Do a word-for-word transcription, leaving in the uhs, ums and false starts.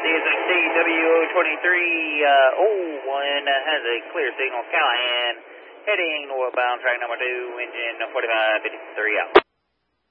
S X T W O twenty-three uh, oh one has a clear signal. Callahan heading northbound track number two, engine forty-five fifty-three out.